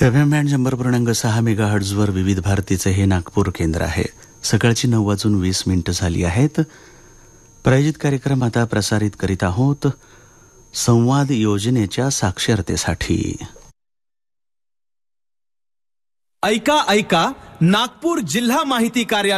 FM band 100.6 मेगाहर्ट्झवर विविध भारतीचं हे नागपूर केंद्र आहे. सकाळची 9:20 झाली आहेत. प्रायोजित कार्यक्रम आता प्रसारित करीत आहोत संवाद योजनेच्या साक्षरतेसाठी. ऐका ऐका, नागपूर जिल्हा माहिती कार्यालय